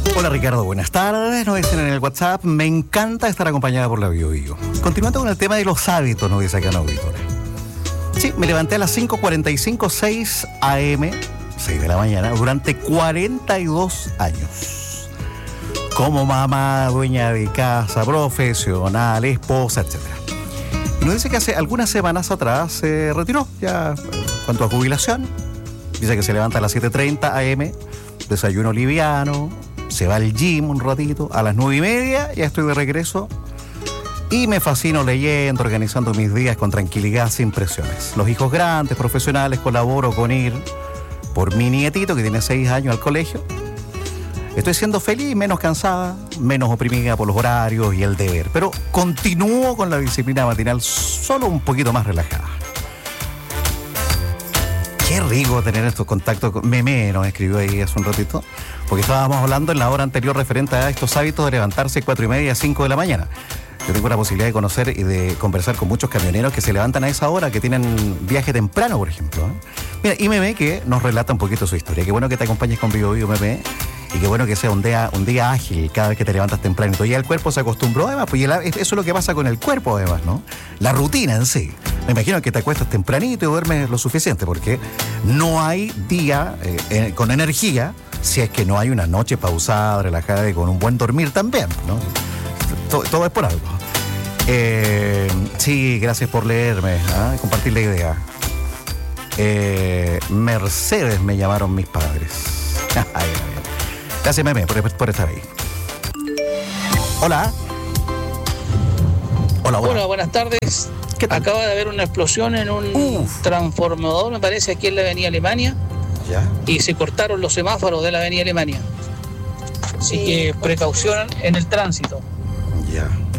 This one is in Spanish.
Hola Ricardo, buenas tardes, nos dicen en el WhatsApp, me encanta estar acompañada por la BioBio. Continuando con el tema de los hábitos, nos dice acá en auditores. Sí, me levanté a las 5:45, 6 a.m., 6 de la mañana, durante 42 años. Como mamá, dueña de casa, profesional, esposa, etc. Y nos dice que hace algunas semanas atrás se retiró, ya en cuanto a jubilación. Dice que se levanta a las 7:30 a.m., desayuno liviano, se va al gym un ratito, a las 9:30 ya estoy de regreso y me fascino leyendo, organizando mis días con tranquilidad, sin presiones. Los hijos grandes, profesionales, colaboro con ir por mi nietito que tiene 6 años al colegio. Estoy siendo feliz, menos cansada, menos oprimida por los horarios y el deber, pero continúo con la disciplina matinal solo un poquito más relajada. Qué rico tener estos contactos con Meme, nos escribió ahí hace un ratito, porque estábamos hablando en la hora anterior referente a estos hábitos de levantarse 4:30 a 5 de la mañana. Yo tengo la posibilidad de conocer y de conversar con muchos camioneros que se levantan a esa hora, que tienen viaje temprano, por ejemplo. Mira, y Meme que nos relata un poquito su historia. Qué bueno que te acompañes con BioBio, Meme, y qué bueno que sea un día ágil cada vez que te levantas tempranito. Ya el cuerpo se acostumbró, además, pues eso es lo que pasa con el cuerpo, además, ¿no? La rutina en sí. Me imagino que te acuestas tempranito y duermes lo suficiente, porque no hay día con energía si es que no hay una noche pausada, relajada y con un buen dormir también, ¿no? Todo es por algo. Sí, gracias por leerme, compartir la idea. Mercedes me llamaron mis padres. Gracias, Meme, por estar ahí. Hola. Hola, buenas tardes. ¿Qué tal? Acaba de haber una explosión en un transformador, me parece, aquí en la Avenida Alemania. ¿Ya? Y se cortaron los semáforos de la Avenida Alemania. Así que precaución en el tránsito. Ya.